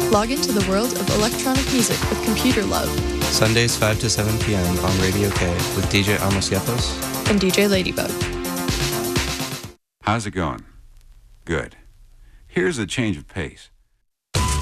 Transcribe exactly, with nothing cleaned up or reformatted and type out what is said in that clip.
Log into the world of electronic music with Computer Love. Sundays five to seven p.m. on Radio K with D J Amos Yepos and D J Ladybug. How's it going? Good. Here's a change of pace.